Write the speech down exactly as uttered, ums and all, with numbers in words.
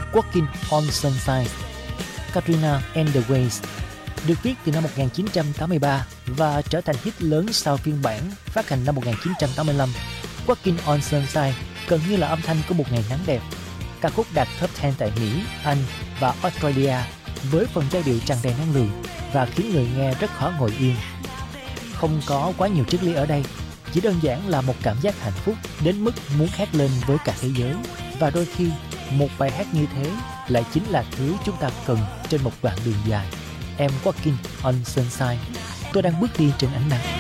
Walking on Sunshine. Katrina and the Waves được viết từ năm một nghìn chín trăm tám mươi ba và trở thành hit lớn sau phiên bản phát hành năm một nghìn chín trăm tám mươi lăm. Walking on Sunshine gần như là âm thanh của một ngày nắng đẹp. Ca khúc đạt top mười tại Mỹ, Anh và Australia với phần giai điệu tràn đầy năng lượng và khiến người nghe rất khó ngồi yên. Không có quá nhiều triết lý ở đây, chỉ đơn giản là một cảm giác hạnh phúc đến mức muốn hét lên với cả thế giới. Và đôi khi, một bài hát như thế lại chính là thứ chúng ta cần trên một đoạn đường dài. Em walking on sunshine. Tôi đang bước đi trên ánh nắng.